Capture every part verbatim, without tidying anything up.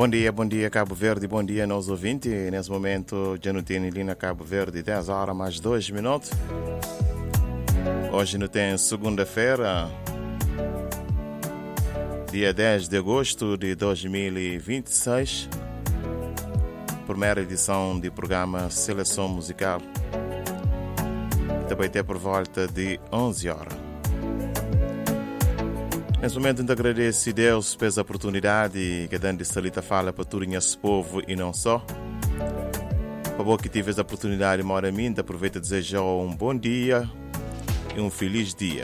Bom dia, bom dia Cabo Verde, bom dia aos ouvintes. Nesse momento, já não tem ali na Cabo Verde, dez horas mais dois minutos. Hoje não tem segunda-feira, dia dez de agosto de dois mil e vinte e seis. Primeira edição do programa Seleção Musical. Também tem por volta de onze horas. Nesse momento, ainda agradeço a Deus pela oportunidade que dando de salita fala para todo esse povo e não só. Para bom que tive essa oportunidade, mora a mim, aproveito a desejar um bom dia e um feliz dia.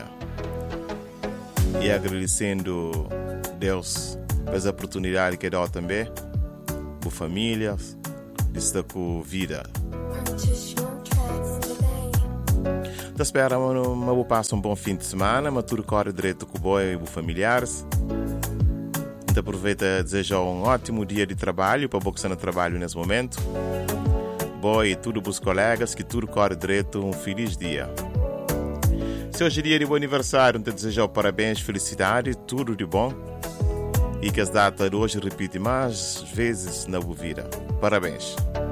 E agradecendo a Deus pela oportunidade que dá também, por família, de estar com vida. Te espero, mas vou passar um bom fim de semana, mas tudo corre direito com o boi e os familiares. Então aproveita a desejar um ótimo dia de trabalho, para você no trabalho nesse momento. Boi e tudo para os colegas, que tudo corre direito, um feliz dia. Se hoje é dia de bom aniversário, te desejar parabéns, felicidade, tudo de bom. E que as datas de hoje repitem mais vezes na sua vida. Parabéns.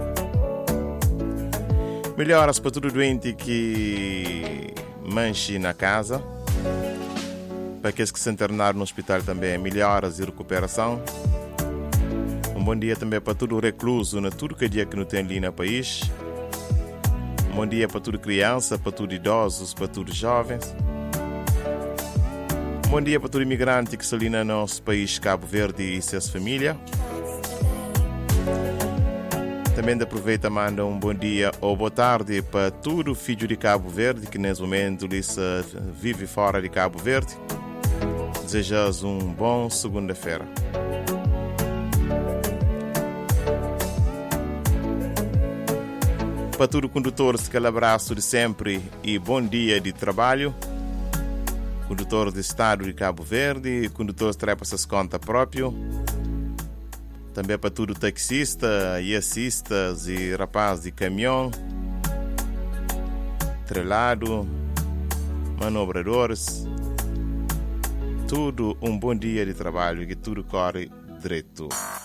Melhoras para todo doente que manche na casa. Para aqueles que se internaram no hospital também, melhoras e recuperação. Um bom dia também para todo recluso, na tudo que é dia que não tem ali no país. Um bom dia para toda criança, para todos idosos, para todos jovens. Um bom dia para todo imigrante que se ali no nosso país, Cabo Verde e suas famílias. Também aproveita e manda um bom dia ou boa tarde para todo filho de Cabo Verde que nesse momento vive fora de Cabo Verde. Desejas um bom segunda-feira. Para todo condutor, aquele abraço de sempre e bom dia de trabalho. Condutor do estado de Cabo Verde, condutor que trepa suas contas próprio. Também para todo taxista e assistas e rapaz de caminhão, trelado, manobradores. Tudo um bom dia de trabalho e que tudo corre direito.